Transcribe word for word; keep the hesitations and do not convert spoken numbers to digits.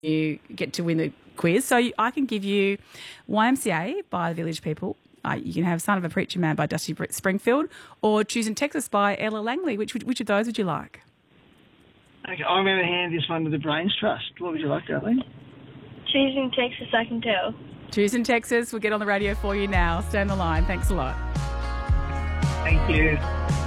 you get to win the quiz. So you, I can give you Y M C A by the Village People. Uh, you can have Son of a Preacher Man by Dusty Springfield, or Choosing Texas by Ella Langley. Which which of those would you like? Okay, I'm going to hand this one to the Brains Trust. What would you like, Darlene? Choosing Texas, I can tell. Choosing Texas. We'll get on the radio for you now. Stay on the line. Thanks a lot. Thank you.